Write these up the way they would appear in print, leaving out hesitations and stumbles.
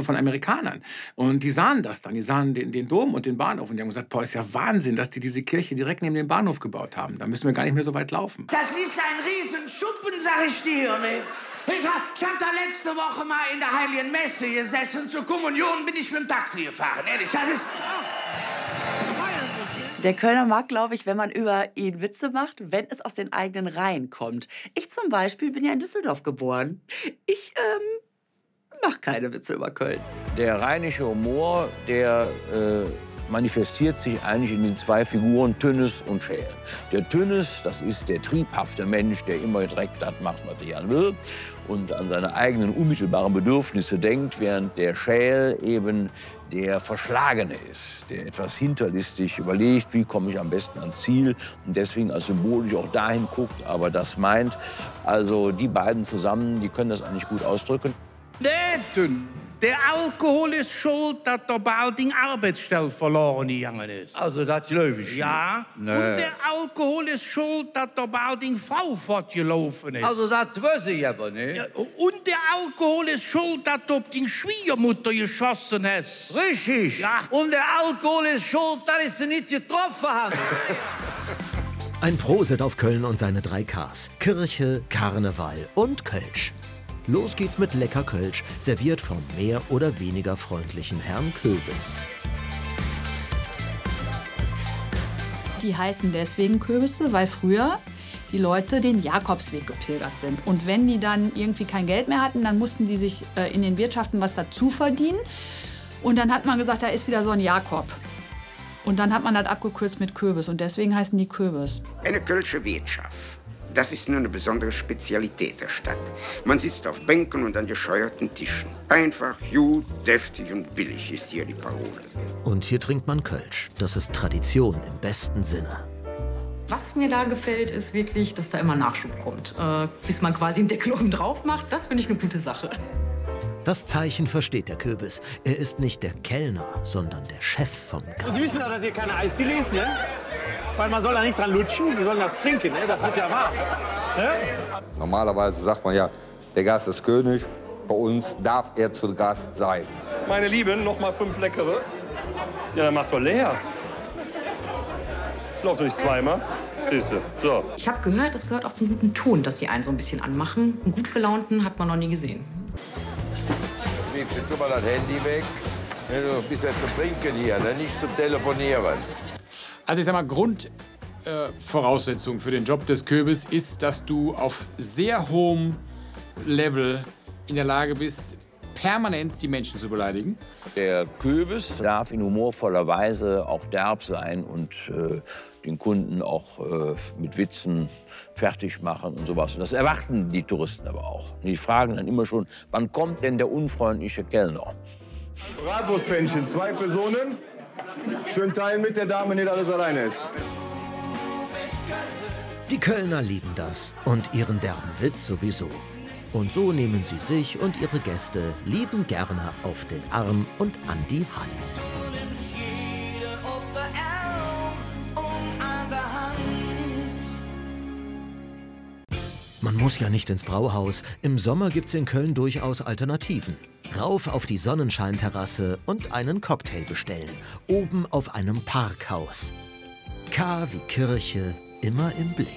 von Amerikanern. Und die sahen das dann. Die sahen den Dom und den Bahnhof. Und die haben gesagt, boah, ist ja Wahnsinn, dass die diese Kirche direkt neben dem Bahnhof gebaut haben. Da müssen wir gar nicht mehr so weit laufen. Das ist ein Riesenschuppen, sag ich dir. Ne? Ich hab da letzte Woche mal in der Heiligen Messe gesessen. Zur Kommunion bin ich mit dem Taxi gefahren. Ehrlich, das ist... Der Kölner mag, glaube ich, wenn man über ihn Witze macht, wenn es aus den eigenen Reihen kommt. Ich zum Beispiel bin ja in Düsseldorf geboren. Ich mache keine Witze über Köln. Der rheinische Humor, der manifestiert sich eigentlich in den zwei Figuren Tönnes und Schäl. Der Tönnes, das ist der triebhafte Mensch, der immer direkt das macht, was er will und an seine eigenen unmittelbaren Bedürfnisse denkt, während der Schäl eben der Verschlagene ist, der etwas hinterlistig überlegt, wie komme ich am besten ans Ziel und deswegen als symbolisch auch dahin guckt, aber das meint. Also die beiden zusammen, die können das eigentlich gut ausdrücken. Der Alkohol ist schuld, dass der Balding Arbeitsstelle verloren gegangen ist. Also das glaube ich. Ja. Nee. Und der Alkohol ist schuld, dass der Balding Frau fortgelaufen ist. Also das weiß ich aber nicht. Ja, und der Alkohol ist schuld, dass du auf die Schwiegermutter geschossen hast. Richtig. Ja. Und der Alkohol ist schuld, dass ich sie nicht getroffen habe. Ein Prosit auf Köln und seine 3 Ks. Kirche, Karneval und Kölsch. Los geht's mit lecker Kölsch, serviert vom mehr oder weniger freundlichen Herrn Köbis. Die heißen deswegen Köbisse, weil früher die Leute den Jakobsweg gepilgert sind. Und wenn die dann irgendwie kein Geld mehr hatten, dann mussten die sich in den Wirtschaften was dazu verdienen. Und dann hat man gesagt, da ist wieder so ein Jakob. Und dann hat man das abgekürzt mit Köbis. Und deswegen heißen die Köbis. Eine kölsche Wirtschaft. Das ist nur eine besondere Spezialität der Stadt. Man sitzt auf Bänken und an gescheuerten Tischen. Einfach, gut, deftig und billig ist hier die Parole. Und hier trinkt man Kölsch. Das ist Tradition im besten Sinne. Was mir da gefällt, ist wirklich, dass da immer Nachschub kommt. Bis man quasi einen Deckel oben drauf macht, das finde ich eine gute Sache. Das Zeichen versteht der Köbis. Er ist nicht der Kellner, sondern der Chef vom Ganzen. Sie wissen doch, dass ihr keine Eisdiele ist, ne? Weil man soll da nicht dran lutschen, Sie sollen das trinken, ne? Das wird ja warm. Ne? Normalerweise sagt man ja, der Gast ist König. Bei uns darf er zu Gast sein. Meine Lieben, noch mal 5 leckere. Ja, dann macht doch leer. Läuft doch nicht zweimal. Siehste. So. Ich habe gehört, das gehört auch zum guten Ton, dass die einen so ein bisschen anmachen. Einen gut gelaunten hat man noch nie gesehen. Liebchen, tu mal das Handy weg. Du bist ja zum Trinken hier, ne? Nicht zum Telefonieren. Also ich sag mal, Grundvoraussetzung für den Job des Köbis ist, dass du auf sehr hohem Level in der Lage bist, permanent die Menschen zu beleidigen. Der Köbis darf in humorvoller Weise auch derb sein und den Kunden auch mit Witzen fertig machen und sowas. Und das erwarten die Touristen aber auch. Und die fragen dann immer schon, wann kommt denn der unfreundliche Kellner? Bratwurstpfännchen, 2 Personen. Schön teilen mit der Dame, nicht alles alleine ist. Die Kölner lieben das und ihren derben Witz sowieso. Und so nehmen sie sich und ihre Gäste lieben gerne auf den Arm und an die Hand. Man muss ja nicht ins Brauhaus. Im Sommer gibt's in Köln durchaus Alternativen. Rauf auf die Sonnenscheinterrasse und einen Cocktail bestellen. Oben auf einem Parkhaus. K wie Kirche, immer im Blick.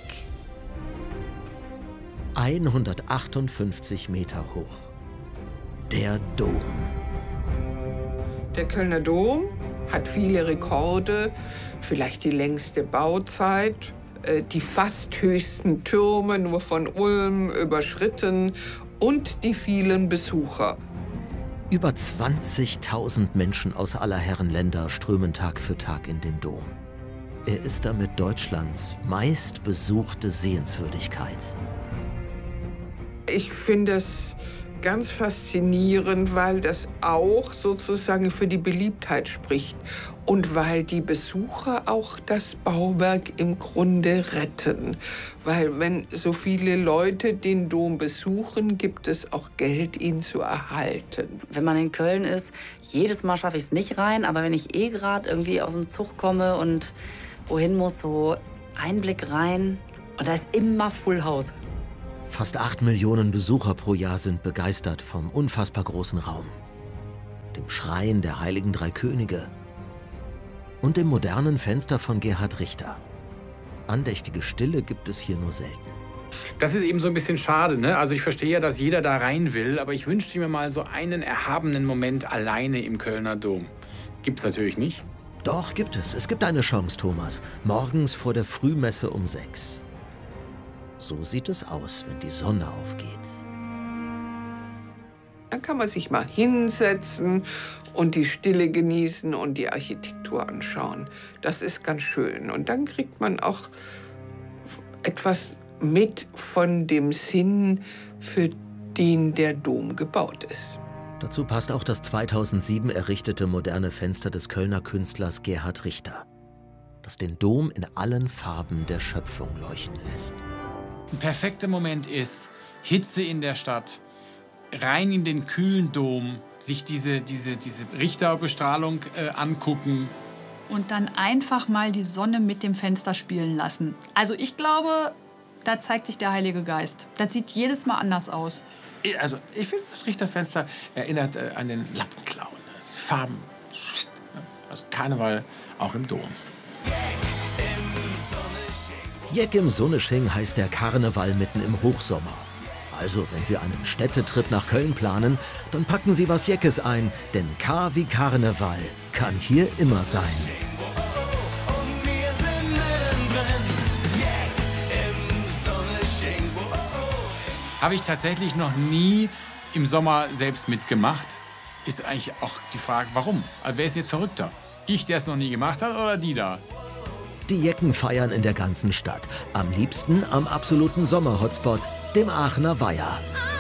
158 Meter hoch. Der Dom. Der Kölner Dom hat viele Rekorde, vielleicht die längste Bauzeit, die fast höchsten Türme nur von Ulm überschritten und die vielen Besucher. Über 20.000 Menschen aus aller Herren Länder strömen Tag für Tag in den Dom. Er ist damit Deutschlands meistbesuchte Sehenswürdigkeit. Ich finde es ganz faszinierend, weil das auch sozusagen für die Beliebtheit spricht und weil die Besucher auch das Bauwerk im Grunde retten. Weil wenn so viele Leute den Dom besuchen, gibt es auch Geld, ihn zu erhalten. Wenn man in Köln ist, jedes Mal schaffe ich es nicht rein, aber wenn ich gerade irgendwie aus dem Zug komme und wohin muss, so Einblick rein und da ist immer Full House. Fast 8 Millionen Besucher pro Jahr sind begeistert vom unfassbar großen Raum. dem Schrein der Heiligen Drei Könige und dem modernen Fenster von Gerhard Richter. Andächtige Stille gibt es hier nur selten. Das ist eben so ein bisschen schade, ne? Also ich verstehe ja, dass jeder da rein will, aber ich wünschte mir mal so einen erhabenen Moment alleine im Kölner Dom. Gibt's natürlich nicht. Doch, gibt es. Es gibt eine Chance, Thomas. Morgens vor der Frühmesse um 6. So sieht es aus, wenn die Sonne aufgeht. Dann kann man sich mal hinsetzen und die Stille genießen und die Architektur anschauen. Das ist ganz schön. Und dann kriegt man auch etwas mit von dem Sinn, für den der Dom gebaut ist. Dazu passt auch das 2007 errichtete moderne Fenster des Kölner Künstlers Gerhard Richter, das den Dom in allen Farben der Schöpfung leuchten lässt. Ein perfekter Moment ist Hitze in der Stadt, rein in den kühlen Dom, sich diese Richterbestrahlung angucken. Und dann einfach mal die Sonne mit dem Fenster spielen lassen. Also ich glaube, da zeigt sich der Heilige Geist. Das sieht jedes Mal anders aus. Also ich finde, das Richterfenster erinnert an den Lappenclown. Also Farben, also Karneval auch im Dom. Jeck im Sonnesching heißt der Karneval mitten im Hochsommer. Also, wenn Sie einen Städtetrip nach Köln planen, dann packen Sie was Jeckes ein, denn K wie Karneval kann hier immer sein. Habe ich tatsächlich noch nie im Sommer selbst mitgemacht. Ist eigentlich auch die Frage, warum? Also wer ist jetzt verrückter? Ich, der es noch nie gemacht hat, oder die da? Die Jecken feiern in der ganzen Stadt. Am liebsten am absoluten Sommer-Hotspot, dem Aachener Weiher.